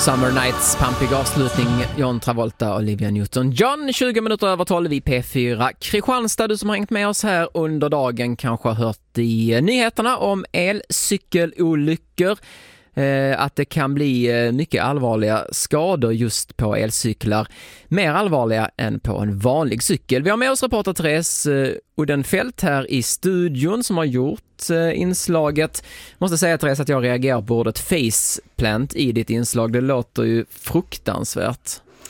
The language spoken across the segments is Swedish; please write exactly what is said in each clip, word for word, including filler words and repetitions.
Summer Nights, pampig avslutning. John Travolta och Olivia Newton-John. tjugo minuter över tolv i P fyra. Kristianstad, du som har hängt med oss här under dagen kanske har hört i nyheterna om elcykelolyckor. Eh, att det kan bli eh, mycket allvarliga skador just på elcyklar. Mer allvarliga än på en vanlig cykel. Vi har med oss reporter Therese eh, Uddenfelt här i studion som har gjort eh, inslaget. Måste säga Therese att jag reagerar på ordet faceplant i ditt inslag. Det låter ju fruktansvärt.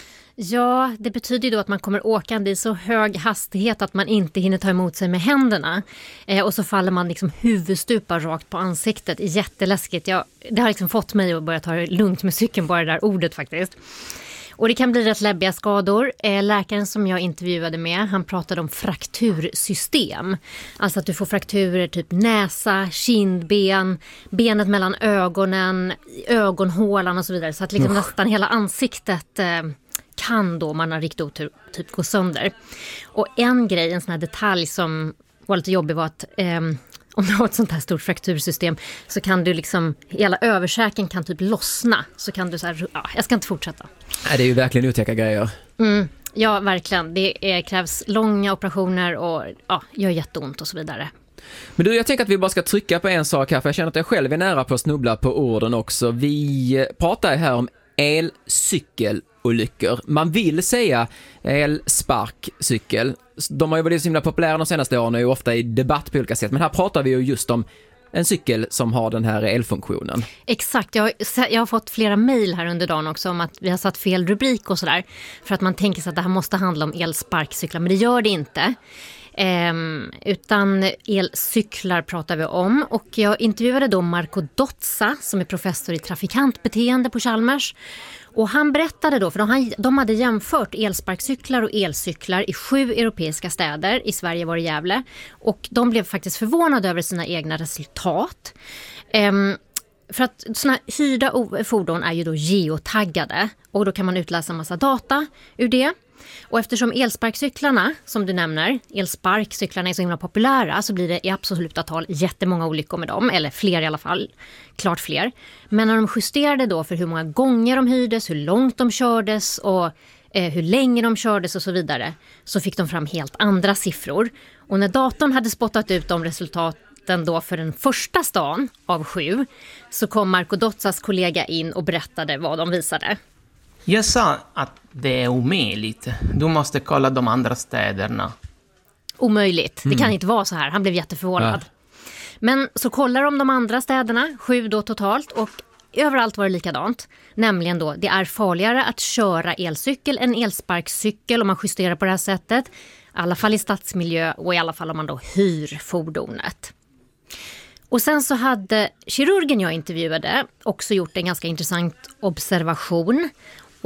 Ja, det betyder ju då att man kommer åkande i så hög hastighet att man inte hinner ta emot sig med händerna. Eh, och så faller man liksom huvudstupa rakt på ansiktet. Jätteläskigt. Jag, det har liksom fått mig att börja ta det lugnt med cykeln, bara det där ordet faktiskt. Och det kan bli rätt läbbiga skador. Eh, läkaren som jag intervjuade med, han pratade om fraktursystem. Alltså att du får frakturer typ näsa, kindben, benet mellan ögonen, ögonhålan och så vidare. Så att liksom nästan hela ansiktet... Eh, kan då, man har riktigt otur, typ gå sönder. Och en grej, en sån här detalj som var lite jobbig var att eh, om du har ett sånt här stort fraktursystem så kan du liksom, hela översäken kan typ lossna. Så kan du så här, ja, jag ska inte fortsätta. Nej, det är ju verkligen otäcka grejer. Mm, ja, verkligen. Det är, krävs långa operationer och ja, gör jätteont och så vidare. Men du, jag tänker att vi bara ska trycka på en sak här, för jag känner att jag själv är nära på att snubbla på orden också. Vi pratar här om elcykelolyckor. Man vill säga elsparkcykel. De har ju varit så himla populära de senaste åren och är ofta i debatt på olika sätt. Men här pratar vi ju just om en cykel som har den här elfunktionen. Exakt, jag, jag har fått flera mejl här under dagen också om att vi har satt fel rubrik och sådär. För att man tänker sig att det här måste handla om elsparkcyklar, men det gör det inte. Um, utan elcyklar pratar vi om, och jag intervjuade då Marco Dozza som är professor i trafikantbeteende på Chalmers, och han berättade då, för de, de hade jämfört elsparkcyklar och elcyklar i sju europeiska städer, i Sverige var det Gävle, och de blev faktiskt förvånade över sina egna resultat. Um, För att såna hyrda fordon är ju då geotaggade, och då kan man utläsa en massa data ur det. Och eftersom elsparkcyklarna, som du nämner, elsparkcyklarna är så himla populära, så blir det i absoluta tal jättemånga olyckor med dem, eller fler i alla fall, klart fler. Men när de justerade då för hur många gånger de hyrdes, hur långt de kördes och eh, hur länge de kördes och så vidare, så fick de fram helt andra siffror. Och när datorn hade spottat ut de resultaten då för den första stan av sju, så kom Marco Dozzas kollega in och berättade vad de visade. Jag sa att det är omöjligt. Du måste kolla de andra städerna. Omöjligt. Mm. Det kan inte vara så här. Han blev jätteförvånad. Ja. Men så kollar de de andra städerna, sju då totalt, och överallt var det likadant. Nämligen då, det är farligare att köra elcykel än elsparkcykel om man justerar på det här sättet. I alla fall i stadsmiljö, och i alla fall om man då hyr fordonet. Och sen så hade kirurgen jag intervjuade också gjort en ganska intressant observation.